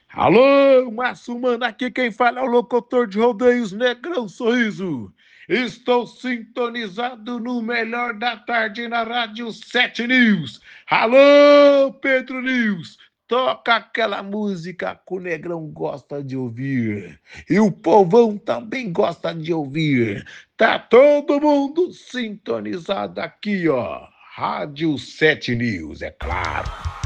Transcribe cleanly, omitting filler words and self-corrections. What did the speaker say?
Alô, Márcio Mano, aqui quem fala é o locutor de rodeios Negrão Sorriso. Estou sintonizado no melhor da tarde na Rádio 7 News. Alô, Pedro News, toca aquela música que o Negrão gosta de ouvir. E o povão também gosta de ouvir. Tá todo mundo sintonizado aqui, ó. Rádio 7 News, é claro.